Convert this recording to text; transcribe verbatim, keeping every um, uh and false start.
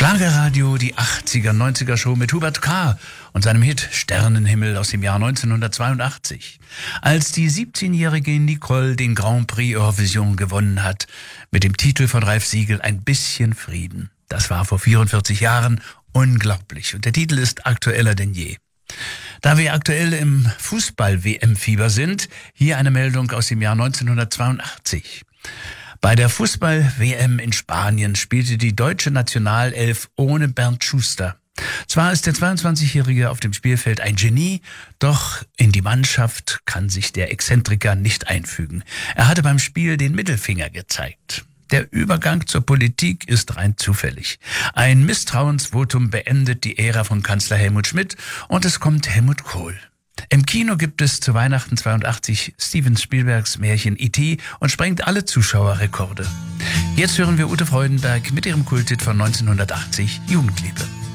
Schlagerradio, die achtziger, neunziger Show mit Hubert K. und seinem Hit Sternenhimmel aus dem Jahr neunzehnhundertzweiundachtzig. Als die siebzehnjährige Nicole den Grand Prix Eurovision gewonnen hat, mit dem Titel von Ralf Siegel Ein bisschen Frieden. Das war vor vierundvierzig Jahren unglaublich und der Titel ist aktueller denn je. Da wir aktuell im Fußball-W M-Fieber sind, hier eine Meldung aus dem Jahr neunzehnhundertzweiundachtzig. Bei der Fußball-W M in Spanien spielte die deutsche Nationalelf ohne Bernd Schuster. Zwar ist der zweiundzwanzigjährige auf dem Spielfeld ein Genie, doch in die Mannschaft kann sich der Exzentriker nicht einfügen. Er hatte beim Spiel den Mittelfinger gezeigt. Der Übergang zur Politik ist rein zufällig. Ein Misstrauensvotum beendet die Ära von Kanzler Helmut Schmidt und es kommt Helmut Kohl. Im Kino gibt es zu Weihnachten zweiundachtzig Steven Spielbergs Märchen E T und sprengt alle Zuschauerrekorde. Jetzt hören wir Ute Freudenberg mit ihrem Kulthit von neunzehnhundertachtzig, Jugendliebe.